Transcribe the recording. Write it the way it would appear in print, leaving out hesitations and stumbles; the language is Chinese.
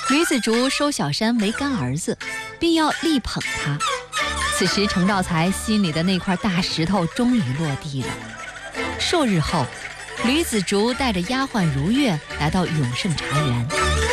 吕子竹收小山为干儿子，并要力捧他。此时程兆才心里的那块大石头终于落地了。数日后，吕子竹带着丫鬟如月来到永盛茶园。